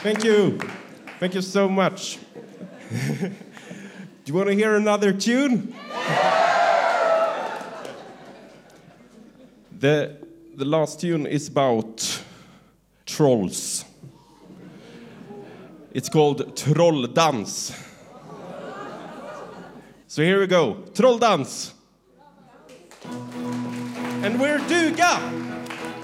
Thank you. Thank you so much. Do you want to hear another tune? The last tune is about trolls. It's called Trolldans. So here we go. Trolldans. And we're Duga.